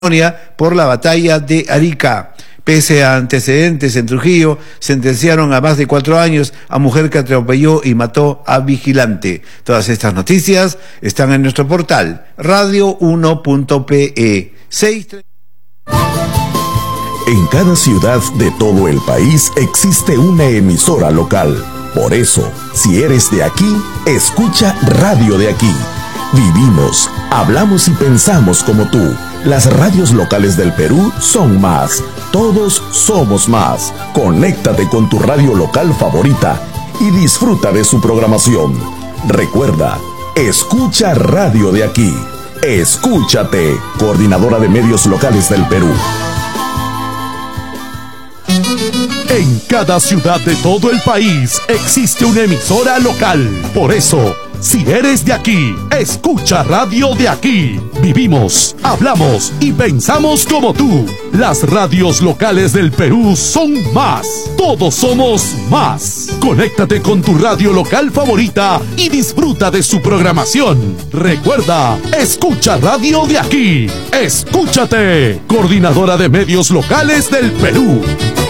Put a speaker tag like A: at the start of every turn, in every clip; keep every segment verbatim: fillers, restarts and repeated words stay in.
A: por la batalla de Arica. Pese a antecedentes en Trujillo, sentenciaron a más de cuatro años a mujer que atropelló y mató a vigilante. Todas estas noticias están en nuestro portal radio uno punto pe. seis...
B: En cada ciudad de todo el país existe una emisora local. Por eso, si eres de aquí, escucha Radio de Aquí. Vivimos, hablamos y pensamos como tú. Las radios locales del Perú son más. Todos somos más. Conéctate con tu radio local favorita y disfruta de su programación. Recuerda, escucha Radio de Aquí. Escúchate, Coordinadora de Medios Locales del Perú. En cada ciudad de todo el país existe una emisora local. Por eso, si eres de aquí, escucha Radio de Aquí. Vivimos, hablamos y pensamos como tú. Las radios locales del Perú son más. Todos somos más. Conéctate con tu radio local favorita y disfruta de su programación. Recuerda, escucha Radio de Aquí. Escúchate, Coordinadora de Medios Locales del Perú.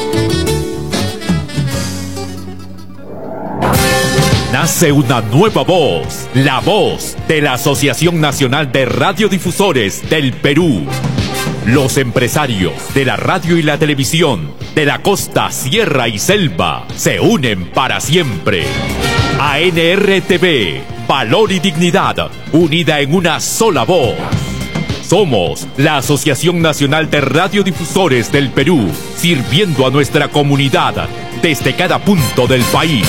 C: Nace una nueva voz, la voz de la Asociación Nacional de Radiodifusores del Perú. Los empresarios de la radio y la televisión de la costa, sierra y selva se unen para siempre. A N R T V, valor y dignidad, unida en una sola voz. Somos la Asociación Nacional de Radiodifusores del Perú, sirviendo a nuestra comunidad desde cada punto del país.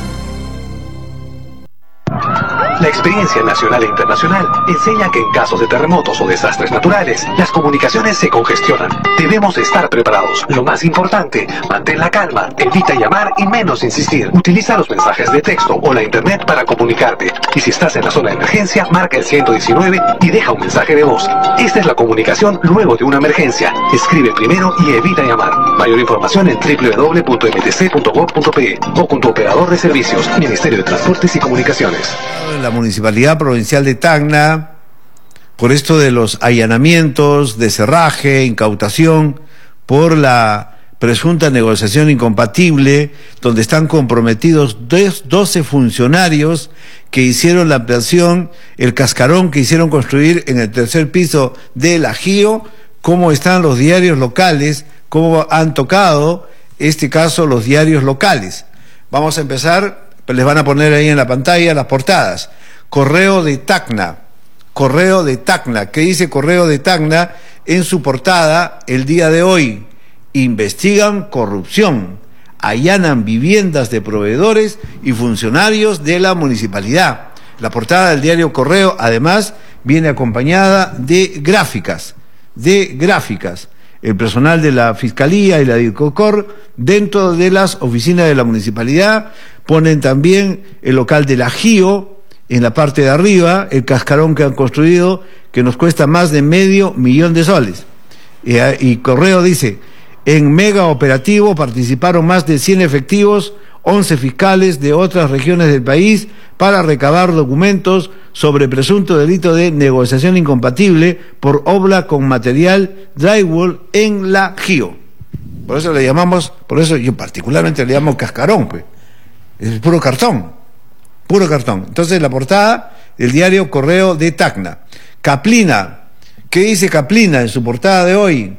D: La experiencia nacional e internacional enseña que en casos de terremotos o desastres naturales, las comunicaciones se congestionan. Debemos estar preparados. Lo más importante, mantén la calma, evita llamar y menos insistir. Utiliza los mensajes de texto o la internet para comunicarte. Y si estás en la zona de emergencia, marca el ciento diecinueve y deja un mensaje de voz. Esta es la comunicación luego de una emergencia. Escribe primero y evita llamar. Mayor información en doble u doble u doble u punto eme te ce punto gob punto pe o con tu operador de servicios, Ministerio de Transportes y Comunicaciones.
A: La Municipalidad Provincial de Tacna, por esto de los allanamientos, de cerraje, incautación, por la presunta negociación incompatible, donde están comprometidos doce funcionarios que hicieron la ampliación, el cascarón que hicieron construir en el tercer piso del Ajío. Cómo están los diarios locales, cómo han tocado este caso los diarios locales. Vamos a empezar, les van a poner ahí en la pantalla las portadas. Correo de Tacna, Correo de Tacna, ¿qué dice Correo de Tacna en su portada el día de hoy? Investigan corrupción, allanan viviendas de proveedores y funcionarios de la municipalidad. La portada del diario Correo, además, viene acompañada de gráficas, de gráficas. El personal de la Fiscalía y la DIRCOCOR, dentro de las oficinas de la municipalidad, ponen también el local del Ajío, en la parte de arriba, el cascarón que han construido, que nos cuesta más de medio millón de soles. Y, y Correo dice, en mega operativo participaron más de cien efectivos, once fiscales de otras regiones del país, para recabar documentos sobre presunto delito de negociación incompatible por obra con material drywall en la Ajío. Por eso le llamamos, por eso yo particularmente le llamo cascarón, pues. Es puro cartón. Puro cartón. Entonces, la portada del diario Correo de Tacna. Caplina. ¿Qué dice Caplina en su portada de hoy?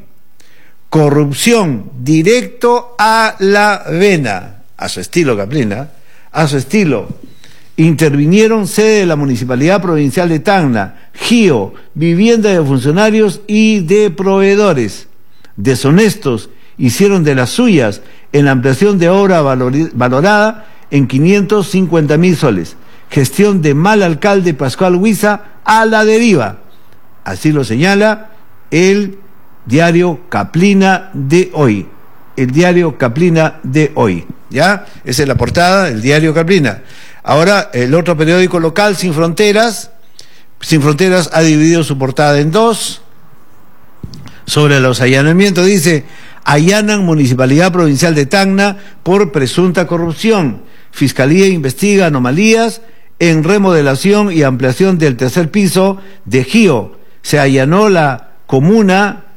A: Corrupción directo a la vena. A su estilo, Caplina. A su estilo. Intervinieron sede de la Municipalidad Provincial de Tacna, Gío, vivienda de funcionarios y de proveedores. Deshonestos hicieron de las suyas en la ampliación de obra valorada en quinientos cincuenta mil soles. Gestión de mal alcalde Pascual Huiza a la deriva. Así lo señala el diario Caplina de hoy. El diario Caplina de hoy. ¿Ya? Esa es la portada del diario Caplina. Ahora, el otro periódico local, Sin Fronteras. Sin Fronteras ha dividido su portada en dos. Sobre los allanamientos dice: allanan Municipalidad Provincial de Tacna por presunta corrupción. Fiscalía investiga anomalías en remodelación y ampliación del tercer piso de Gío. Se allanó la comuna